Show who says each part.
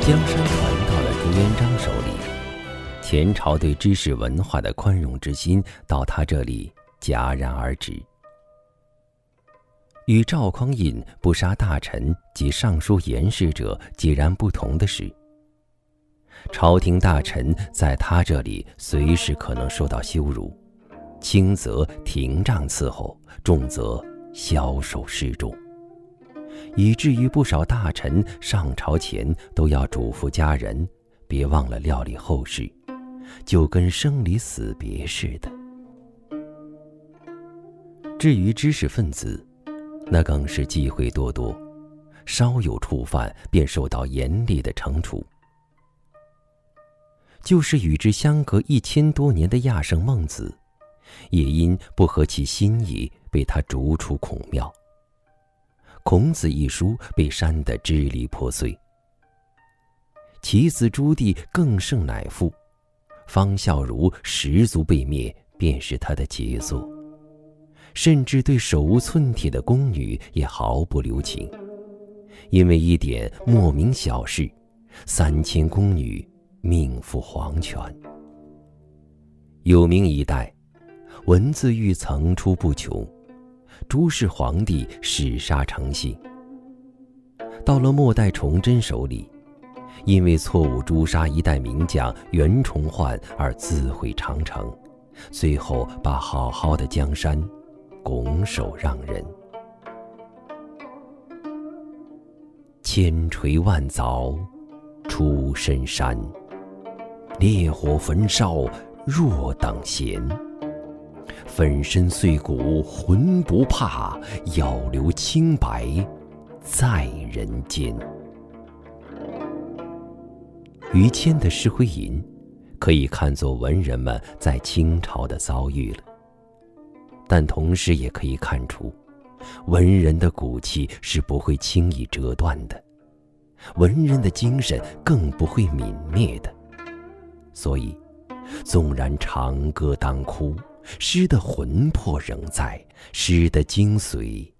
Speaker 1: 江山传到了朱元璋手里，前朝对知识文化的宽容之心到他这里戛然而止。与赵匡胤不杀大臣及尚书言事者截然不同的是，朝廷大臣在他这里随时可能受到羞辱，轻则廷杖伺候，重则枭首示众，以至于不少大臣上朝前都要嘱咐家人别忘了料理后事，就跟生离死别似的。至于知识分子，那更是忌讳多多，稍有触犯便受到严厉的惩处。就是与之相隔1000多年的亚圣孟子，也因不合其心意被他逐出孔庙。孔子一书被删得支离破碎。其子朱棣更胜乃父，方孝孺10族被灭便是他的杰作，甚至对手无寸铁的宫女也毫不留情，因为一点莫名小事，3000宫女命赴黄泉。有名一代，文字狱层出不穷，朱氏皇帝弑杀成性。到了末代崇祯手里，因为错误诛杀一代名将袁崇焕而自毁长城，最后把好好的江山拱手让人。千锤万凿出深山，烈火焚烧若等闲。粉身碎骨浑不怕，要留清白在人间。于谦的《诗会吟》可以看作文人们在清朝的遭遇了，但同时也可以看出，文人的骨气是不会轻易折断的，文人的精神更不会泯灭的。所以纵然长歌当哭，诗的魂魄仍在，诗的精髓